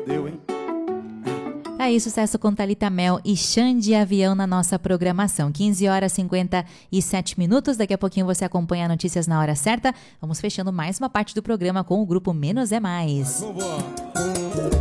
Deu, hein? Aí, sucesso com Thalita Mel e Xande Avião na nossa programação. 15 horas e 57 minutos. Daqui a pouquinho você acompanha notícias na hora certa. Vamos fechando mais uma parte do programa com o grupo Menos é Mais. Vambora.